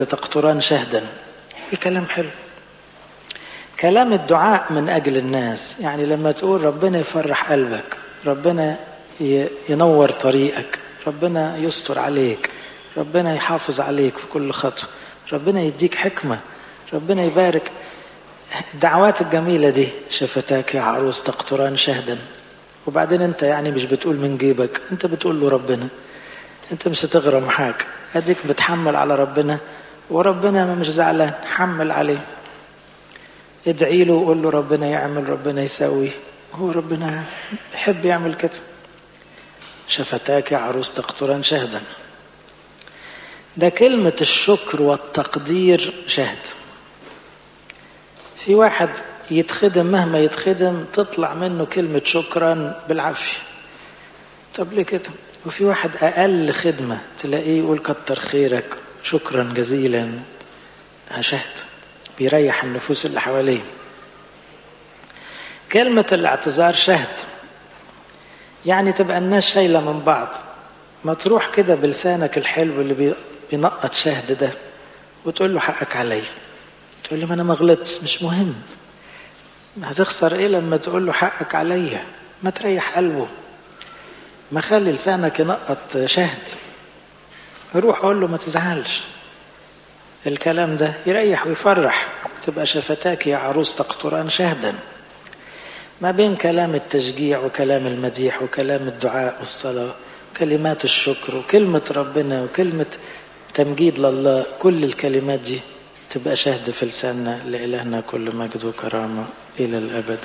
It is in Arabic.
تقطران شهدا. الكلام حلو، كلام الدعاء من أجل الناس. يعني لما تقول ربنا يفرح قلبك، ربنا ينور طريقك، ربنا يستر عليك، ربنا يحافظ عليك في كل خطوة، ربنا يديك حكمة، ربنا يبارك. الدعوات الجميلة دي، شفتاك يا عروس تقطران شهدا. وبعدين انت يعني مش بتقول من جيبك، انت بتقول له ربنا، انت مش هتغرم حاجة، اديك بتحمل على ربنا، وربنا مش زعلان، حمل عليه، ادعي له وقول له ربنا يعمل، ربنا يسوي، هو ربنا يحب يعمل كده. شفتاك يا عروس تقطران شهدا، ده كلمة الشكر والتقدير شهد. في واحد يتخدم مهما يتخدم تطلع منه كلمة شكرا بالعافية، طب ليه كده؟ وفي واحد أقل خدمة تلاقيه يقول كتر خيرك، شكرا جزيلا، شهد، بيريح النفوس اللي حواليه. كلمة الاعتذار شهد، يعني تبقى الناس شايلة من بعض، ما تروح كده بلسانك الحلو اللي بينقط شهد ده وتقول له حقك عليا، تقول له ما أنا ما غلطتش، مش مهم، هتخسر إيه لما تقول له حقك عليا؟ ما تريح قلبه، ما خلي لسانك ينقط شهد، روح قول له ما تزعلش. الكلام ده يريح ويفرح. تبقى شفتاك يا عروس تقطران شهدا، ما بين كلام التشجيع وكلام المديح وكلام الدعاء والصلاة، كلمات الشكر وكلمة ربنا وكلمة تمجيد لله، كل الكلمات دي تبقى شهد في لساننا. لإلهنا كل مجد وكرامة إلى الأبد.